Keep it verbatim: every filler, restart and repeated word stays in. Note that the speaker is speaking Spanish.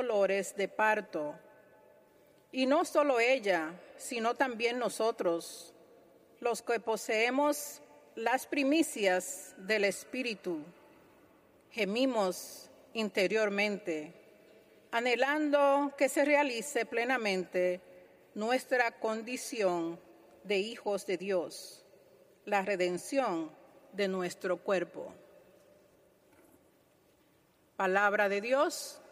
dolores de parto. Y no solo ella, sino también nosotros, los que poseemos las primicias del Espíritu, gemimos interiormente, anhelando que se realice plenamente nuestra condición de hijos de Dios, la redención de nuestro cuerpo. Palabra de Dios.